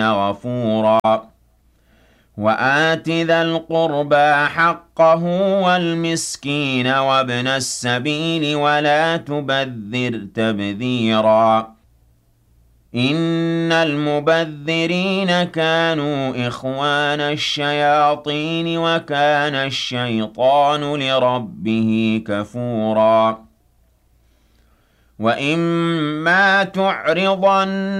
غفورا وآت ذا القربى حقه والمسكين وابن السبيل ولا تبذر تبذيرا إن المبذرين كانوا إخوان الشياطين وكان الشيطان لربه كفورا وإما تعرضن